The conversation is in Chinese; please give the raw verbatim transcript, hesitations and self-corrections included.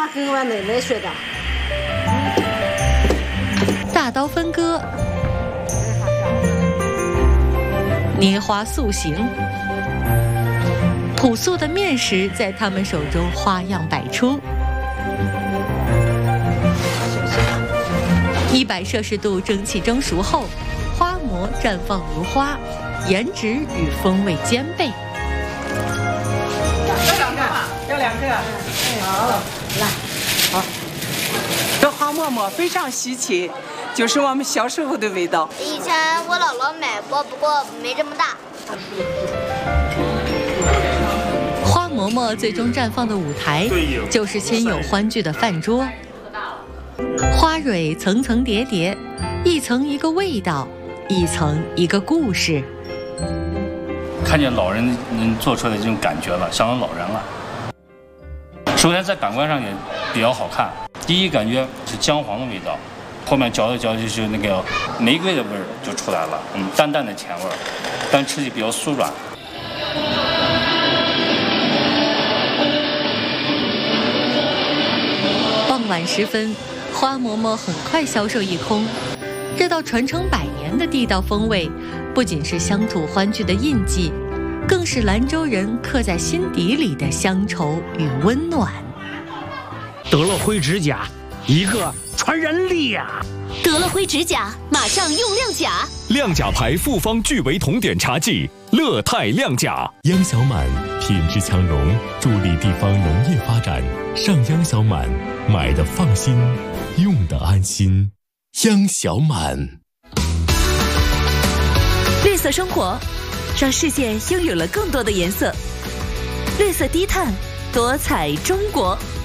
跟我奶奶学的。 大刀分割，捏花塑形，朴素的面食在他们手中花样百出。一百摄氏度蒸汽蒸熟后，花馍绽放如花，颜值与风味兼备。 要两个，要两个。 好，来，好。 这花馍馍非常稀奇，就是我们小时候的味道。 以前我姥姥买过，不过没这么大。 花馍馍最终绽放的舞台，就是亲友欢聚的饭桌。花蕊层层叠叠，一层一个味道，一层一个故事。 看见老人能做出来的这种感觉了，想到老人了。首先在感官上也比较好看，第一感觉是姜黄的味道，后面嚼着嚼着就是那个玫瑰的味儿就出来了，嗯，淡淡的甜味儿，但吃起比较酥软。 傍晚时分，花馍馍很快销售一空。这道传承百年的地道风味，不仅是乡土欢聚的印记，更是兰州人刻在心底里的乡愁与温暖。 得了灰指甲，一个传染力呀！ 得了灰指甲，马上用亮甲。 亮甲牌复方聚维酮碘茶剂，乐泰亮甲。央小满品质强融，助力地方农业发展。上央小满，买的放心，用的安心。央小满。 绿色生活，让世界拥有了更多的颜色。绿色低碳，多彩中国。